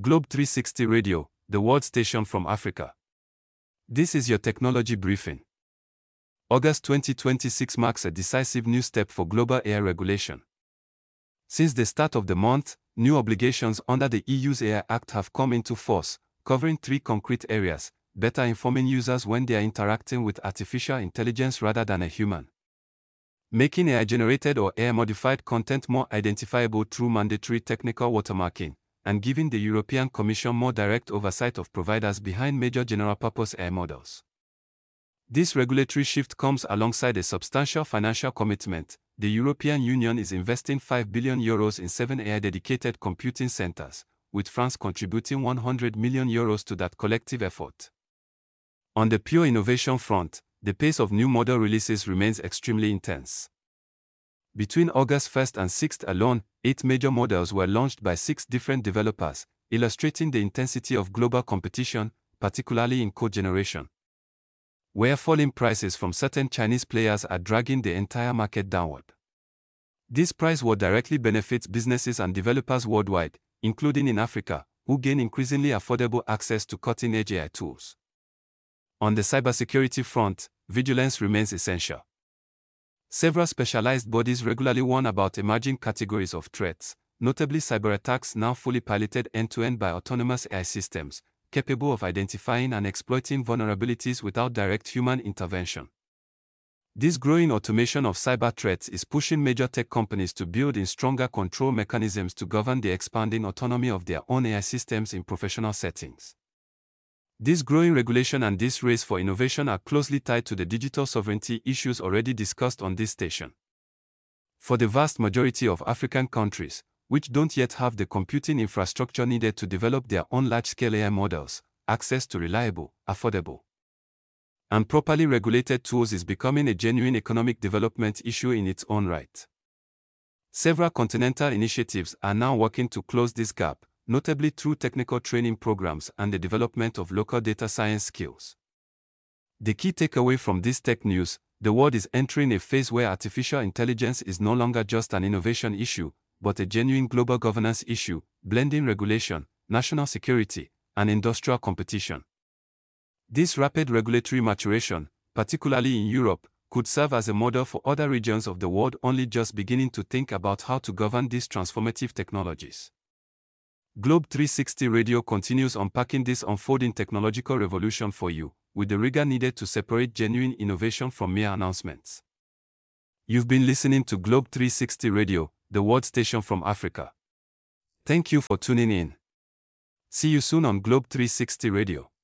Globe 360 Radio, the world station from Africa. This is your technology briefing. August 2026 marks a decisive new step for global AI regulation. Since the start of the month, new obligations under the EU's AI Act have come into force, covering 3 concrete areas: better informing users when they are interacting with artificial intelligence rather than a human, making AI-generated or AI-modified content more identifiable through mandatory technical watermarking, and giving the European Commission more direct oversight of providers behind major general-purpose AI models. This regulatory shift comes alongside a substantial financial commitment. The European Union is investing €5 billion in 7 AI-dedicated computing centers, with France contributing €100 million to that collective effort. On the pure innovation front, the pace of new model releases remains extremely intense. Between August 1st and 6th alone, 8 major models were launched by 6 different developers, illustrating the intensity of global competition, particularly in code generation, where falling prices from certain Chinese players are dragging the entire market downward. This price war directly benefits businesses and developers worldwide, including in Africa, who gain increasingly affordable access to cutting-edge AI tools. On the cybersecurity front, vigilance remains essential. Several specialized bodies regularly warn about emerging categories of threats, notably cyberattacks now fully piloted end-to-end by autonomous AI systems, capable of identifying and exploiting vulnerabilities without direct human intervention. This growing automation of cyber threats is pushing major tech companies to build in stronger control mechanisms to govern the expanding autonomy of their own AI systems in professional settings. This growing regulation and this race for innovation are closely tied to the digital sovereignty issues already discussed on this station. For the vast majority of African countries, which don't yet have the computing infrastructure needed to develop their own large-scale AI models, access to reliable, affordable, and properly regulated tools is becoming a genuine economic development issue in its own right. Several continental initiatives are now working to close this gap, notably through technical training programs and the development of local data science skills. The key takeaway from this tech news: the world is entering a phase where artificial intelligence is no longer just an innovation issue, but a genuine global governance issue, blending regulation, national security, and industrial competition. This rapid regulatory maturation, particularly in Europe, could serve as a model for other regions of the world only just beginning to think about how to govern these transformative technologies. Globe 360 Radio continues unpacking this unfolding technological revolution for you, with the rigor needed to separate genuine innovation from mere announcements. You've been listening to Globe 360 Radio, the world station from Africa. Thank you for tuning in. See you soon on Globe 360 Radio.